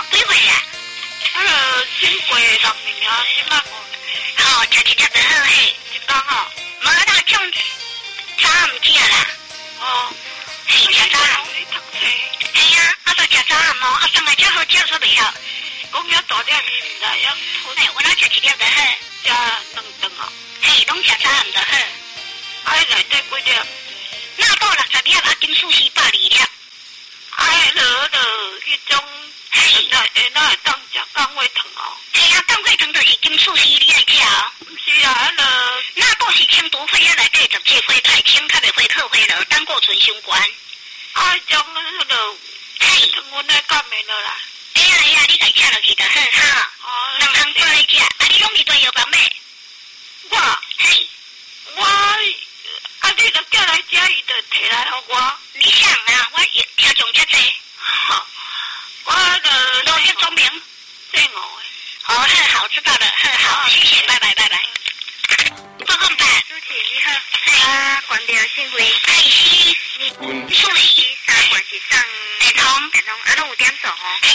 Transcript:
几岁啊？ 新过6年啊，新嘛哦，食一粒就好嘿。 一天哦。 无那种早唔食啦。 哦。 嘿，食早暗。 你读册。 嘿啊，啊都食早暗哦，啊上来才好少说袂晓。 讲遐大粒你唔知影。 嘿，我那食一粒就好。 食2顿哦。 嘿，拢食早暗就好。 啊，内底几粒？ 那到60粒啊，金素丝120粒。 啊，迄种， 嘿， 那会当食降血糖哦。 嘿啊，降血糖就是金素丝，你爱吃哦。 唔是啊， 那都是清毒血啊，内底直接血太清，较袂会靠血了，胆固醇伤悬。 啊，种嘿，阮来减面了啦。 哎呀，你家吃落去就好哈。哦。2项做来食，啊，你拢是对药房买？嘿。 你著叫来食，伊著摕来互我。 你想啊，我听众遮济。 我著罗叶聪明。 姓吴的。 哦，好，知道了，好，谢谢，拜拜。报告办， 主持你好。啊，关掉信费。 是。 你素食3罐是送电通， 啊，拢有点数吼。